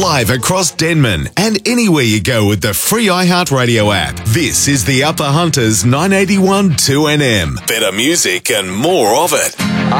live across Denman and anywhere you go with the free iHeartRadio app. This is the Upper Hunters 981 2NM. Better music and more of it.